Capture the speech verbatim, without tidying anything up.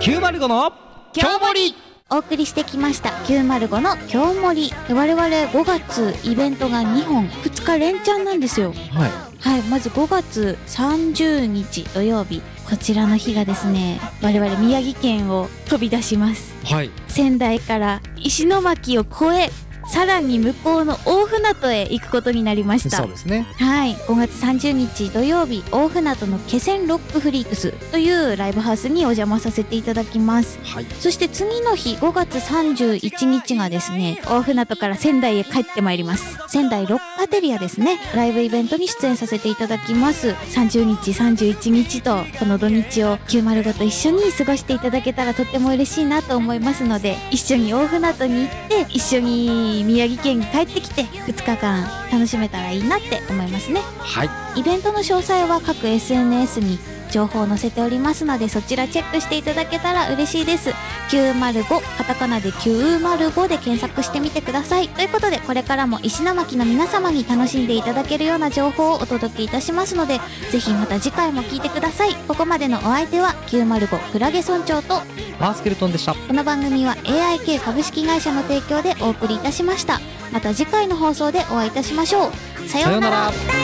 きゅうまるごの今日盛り。 お送りしてきましたきゅうまるごの今日盛り。我々ごがつイベントがにほん、ふつか連チャンなんですよ。 はいはい、まずごがつさんじゅうにち土曜日、こちらの日がですね、我々宮城県を飛び出します。 はい。 仙台から石巻を越え、さらに向こうの大船渡へ行くことになりました。 そうですね。 はい、ごがつさんじゅうにち土曜日、大船渡の気仙ロックフリークスというライブハウスにお邪魔させていただきます。 はい。 そして次の日ごがつさんじゅういちにちがですね、大船渡から仙台へ帰ってまいります。仙台ロッカテリアですね、ライブイベントに出演させていただきます。さんじゅうにちさんじゅういちにちとこの土日をきゅうまるごと一緒に過ごしていただけたらとっても嬉しいなと思いますので、一緒に大船渡に行って一緒に宮城県に帰ってきてふつかかん楽しめたらいいなって思いますね。 はい。 イベントの詳細は各 エスエヌエス に情報を載せておりますので、そちらチェックしていただけたら嬉しいです。きゅうまるご、カタカナできゅうまるごで検索してみてください。ということで、これからも石巻の皆様に楽しんでいただけるような情報をお届けいたしますので、ぜひまた次回も聞いてください。ここまでのお相手はきゅうまるごクラゲ村長とマースケルトンでした。 この番組は エーアイケー 株式会社の提供でお送りいたしました。また次回の放送でお会いいたしましょう。さようなら。